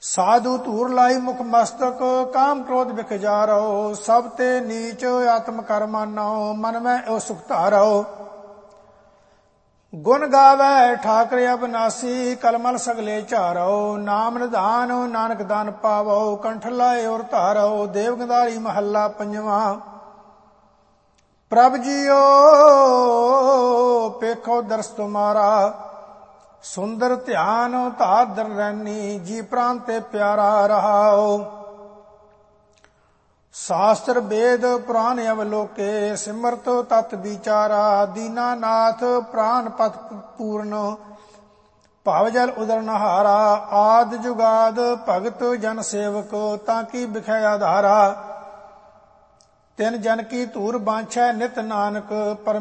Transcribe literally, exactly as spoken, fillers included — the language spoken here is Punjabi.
ਸਾਧੂ ਧੂਰ ਲਾਈ ਮੁਖ ਮਸਤਕ, ਕਾਮ ਕ੍ਰੋਧ ਬਿਖ ਜਾਰੋ। ਸਭ ਤੇ ਨੀਚ ਆਤਮ ਕਰ ਮਾਨੋ, ਮਨ ਮੈਂ ਉਹ ਸੁਖ ਧਾਰੋ। ਗੁਣ ਗਾਵੈ ਠਾਕਰ ਅਬਨਾਸੀ, ਕਲਮਲ ਸਗਲੇ ਝਾਰੋ। ਨਾਮ ਨਿਧਾਨ ਨਾਨਕ ਦਾਨ ਪਾਵੋ, ਕੰਠ ਲਾਏ ਔਰ ਧਾਰੋ। ਦੇਵ ਗੰਧਾਰੀ ਮਹੱਲਾ ਪੰਜਵਾਂ। ਪ੍ਰਭ ਜੀਓ ਪੇਖੋ ਦਰਸ ਤੁਮਾਰਾ, ਸੁੰਦਰ ਧਿਆਨ ਧਾਰ ਦਰ ਰੈਨੀ। ਜੀ ਪ੍ਰਾਨ ਤੇ ਪਿਆਰਾ ਰਹਾਓ। ਸ਼ਾਸਤਰ ਵੇਦ ਪੁਰਾਨ ਅਵਲੋਕੇ, ਸਿਮਰਤ ਤਤ ਵਿਚਾਰਾ। ਦੀਨਾਨਾਥ ਪ੍ਰਾਨ ਪਤ ਪੂਰਨ, ਭਵ ਜਲ ਉਦਰ ਨਹਾਰਾ। ਆਦ ਜੁਗਾਦ ਭਗਤ ਜਨ ਸੇਵਕ, ਤਾਂ ਕੀ ਬਿਖੈ ਆਧਾਰਾ। ਤਿਨ ਜਨ ਕੀ ਧੂਰ ਬਾਂਛੈ ਨਿਤ ਨਾਨਕ, ਪਰ